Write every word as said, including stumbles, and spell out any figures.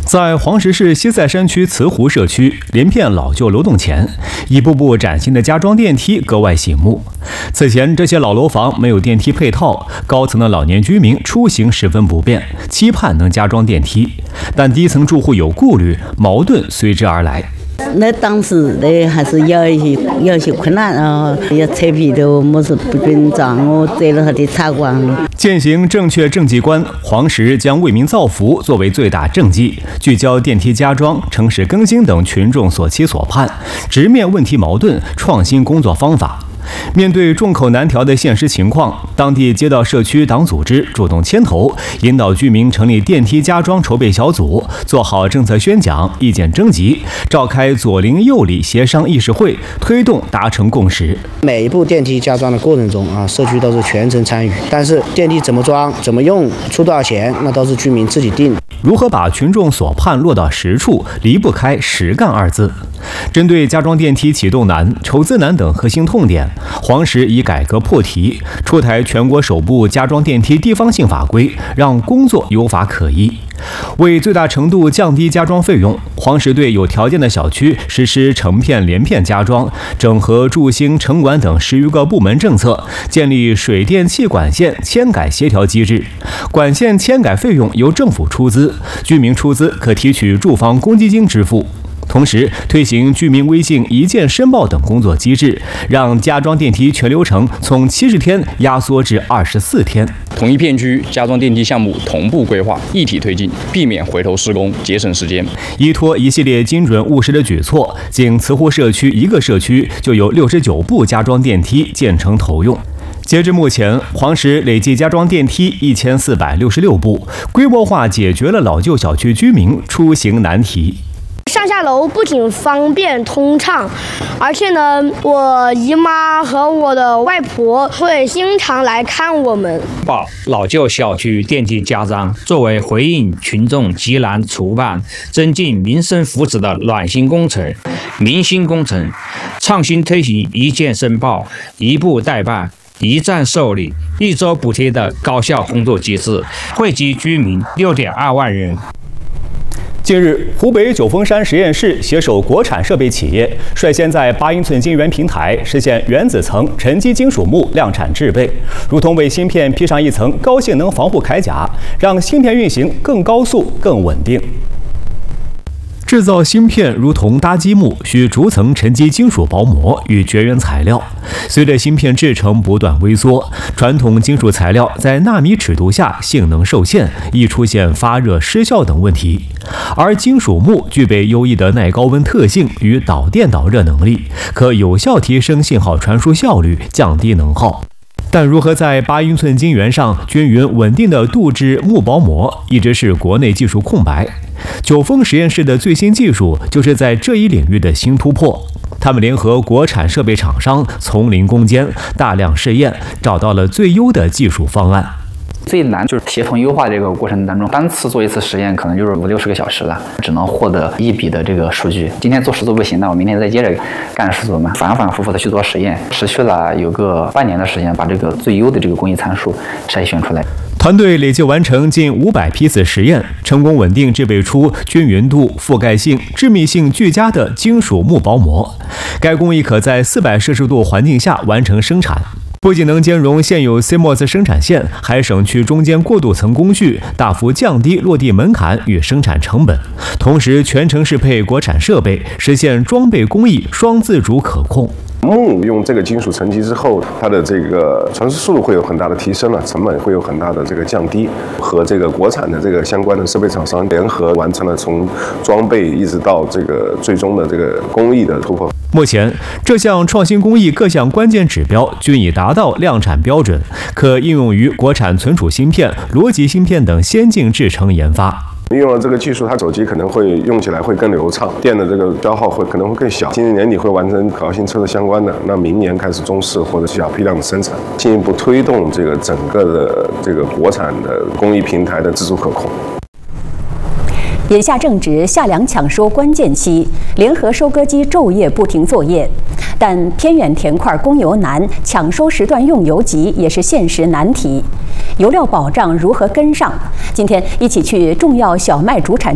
在黄石市西塞山区慈湖社区，连片老旧楼栋前，一部部崭新的家装电梯格外醒目。此前，这些老楼房没有电梯配套，高层的老年居民出行十分不便，期盼能加装电梯，但低层住户有顾虑，矛盾随之而来。 那当时的还是有一些有一些困难啊，要扯皮的，么是不准脏，我摘了他的采光。 践行正确政绩观，黄石将为民造福作为最大政绩，聚焦电梯加装、城市更新等群众所期所盼，直面问题矛盾，创新工作方法。 面对众口难调的现实情况，当地街道社区党组织主动牵头，引导居民成立电梯加装筹备小组，做好政策宣讲、意见征集，召开左邻右里协商议事会，推动达成共识。 每一步电梯加装的过程中啊，社区都是全程参与，但是电梯怎么装、怎么用、出多少钱，那都是居民自己定。 如何把群众所盼落到实处，离不开实干二字。针对加装电梯启动难、筹资难等核心痛点，黄石以改革破题，出台全国首部加装电梯地方性法规，让工作有法可依。为最大程度降低加装费用，黄石对有条件的小区实施成片连片加装，整合住兴、城管等十余个部门政策，建立水电气管线迁改协调机制，管线迁改费用由政府出资。 居民出资可提取住房公积金支付，同时推行居民微信一键申报等工作机制，让加装电梯全流程从七十天压缩至二十四天。 同一片区加装电梯项目同步规划，一体推进，避免回头施工，节省时间。 依托一系列精准务实的举措，仅慈湖社区一个社区就有六十九部加装电梯建成投用。 截至目前，黄石累计加装电梯一千四百六十六部，规模化解决了老旧小区居民出行难题。 上下楼不仅方便通畅，而且呢，我姨妈和我的外婆会经常来看我们。 把老旧小区电梯加装作为回应群众急难处办、增进民生福祉的暖心工程、民心工程，创新推行一键申报、一步代办、一站受理、一周补贴的高效工作机制，惠及居民六点二万人。 近日，湖北九峰山实验室携手国产设备企业，率先在八英寸晶圆平台实现原子层沉积金属幕量产制备，如同为芯片披上一层高性能防护铠甲，让芯片运行更高速、更稳定。 制造芯片如同搭积木，需逐层沉积金属薄膜与绝缘材料。随着芯片制程不断微缩，传统金属材料在纳米尺度下性能受限，易出现发热、失效等问题。而金属幕具备优异的耐高温特性与导电导热能力，可有效提升信号传输效率，降低能耗。 但如何在八英寸晶圆上均匀稳定地镀制幕薄膜，一直是国内技术空白。九峰实验室的最新技术就是在这一领域的新突破。他们联合国产设备厂商，从零攻坚，大量试验，找到了最优的技术方案。 最难就是协同优化这个过程当中，单次做一次实验可能就是五六十个小时了，只能获得一笔的这个数据。今天做十组不行，那我明天再接着干十组嘛，反反复复的去做实验，持续了有个半年的时间，把这个最优的这个工艺参数筛选出来。 团队累计完成近五百批次实验，成功稳定制备出均匀度、覆盖性、致密性俱佳的金属幕薄膜。该工艺可在四百摄氏度环境下完成生产。 不仅能兼容现有 C M O S 生产线，还省去中间过渡层工序，大幅降低落地门槛与生产成本。同时，全程适配国产设备，实现装备工艺双自主可控。 幕用这个金属沉积之后，它的这个传输速度会有很大的提升了，成本会有很大的这个降低。和这个国产的这个相关的设备厂商联合完成了从装备一直到这个最终的这个工艺的突破。 目前，这项创新工艺各项关键指标均已达到量产标准，可应用于国产存储芯片、逻辑芯片等先进制程研发。 运用了这个技术，它手机可能会用起来会更流畅，电的这个消耗会可能会更小。今年年底会完成可靠性测试相关的，那明年开始中试或者小批量的生产，进一步推动这个整个的这个国产的工艺平台的自主可控。 眼下正值夏粮抢收关键期，联合收割机昼夜不停作业，但偏远田块供油难，抢收时段用油急也是现实难题。油料保障如何跟上？今天一起去重要小麦主产